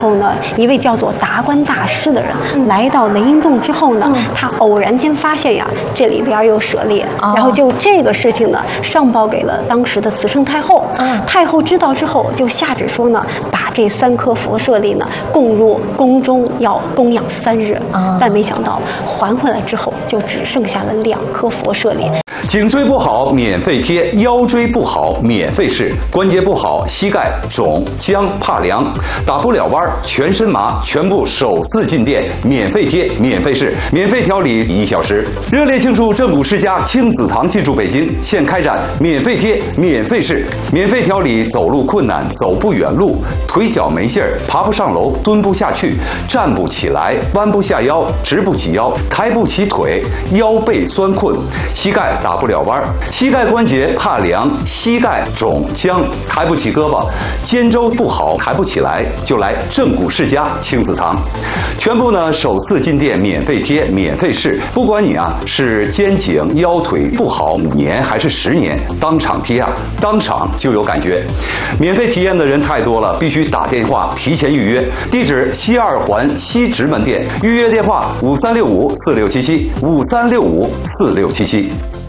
后呢，一位叫做达观大师的人来到雷音洞之后呢，他偶然间发现呀，这里边有舍利，然后就这个事情呢，上报给了当时的慈圣太后。太后知道之后，就下旨说呢，把这3颗佛舍利呢供入宫中，要供养3日。但没想到还回来之后，就只剩下了2颗佛舍利。 颈椎不好免费贴，腰椎不好免费试，关节不好膝盖肿僵怕凉打不了弯全身麻，全部首次进店免费贴免费试免费调理1小时。热烈庆祝正骨世家亲子堂进驻北京，现开展免费贴免费试免费调理走路困难走不远路腿脚没劲儿爬不上楼蹲不下去站不起来弯不下腰直不起腰抬不起腿腰背酸困膝盖打不了弯膝盖关节怕凉膝盖肿僵抬不起胳膊肩周不好抬不起来就来正骨世家亲子堂，全部呢首次进店免费贴免费试，不管你啊是肩颈腰腿不好5年还是10年，当场贴啊当场就有感觉。免费体验的人太多了，必须打电话提前预约。地址西2环西直门店，预约电话5365467753654677。